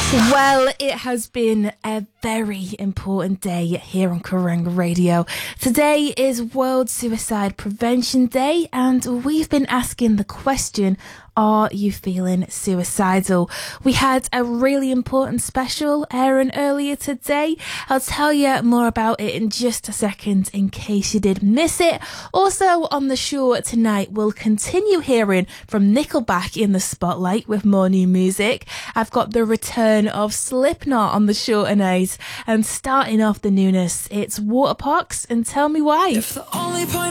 Well, it has been a very important day here on Karenga Radio. Today is World Suicide Prevention Day, and we've been asking the question, are you feeling suicidal? We had a really important special airing earlier today. I'll tell you more about it in just a second in case you did miss it. Also on the show tonight, we'll continue hearing from Nickelback in the spotlight with more new music. I've got the return of Slipknot on the show tonight, and starting off the newness, it's Waterparks and Tell Me Why. If the only point